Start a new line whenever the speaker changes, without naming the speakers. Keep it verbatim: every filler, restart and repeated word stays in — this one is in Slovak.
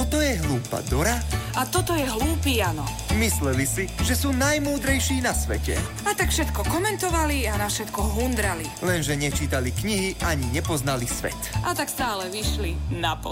Toto je hlúpa Dora
a toto je hlúpy Jano.
Mysleli si, že sú najmúdrejší na svete.
A tak všetko komentovali a na všetko hundrali.
Lenže nečítali knihy ani nepoznali svet.
A tak stále vyšli na pochod.